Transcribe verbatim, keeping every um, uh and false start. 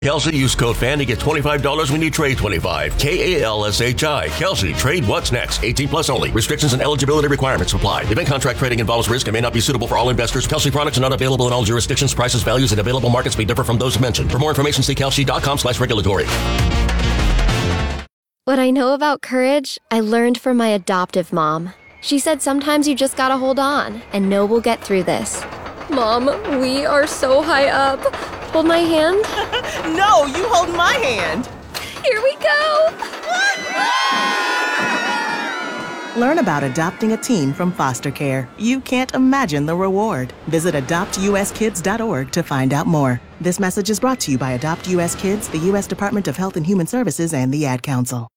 Kelsey, use code FAN to get twenty-five dollars when you trade twenty-five. K A L S H I. Kelsey, trade what's next. eighteen plus only. Restrictions and eligibility requirements apply. Event contract trading involves risk and may not be suitable for all investors. Kelsey products are not available in all jurisdictions. Prices, values, and available markets may differ from those mentioned. For more information, see kelsey.com slash regulatory. What I know about courage, I learned from my adoptive mom. She said sometimes you just gotta hold on and know we'll get through this. Mom, we are so high up. Hold my hand. No, you hold my hand. Here we go. Learn about adopting a teen from foster care. You can't imagine the reward. Visit adopt u s kids dot org to find out more. This message is brought to you by Adopt U S Kids, the U S Department of Health and Human Services, and the Ad Council.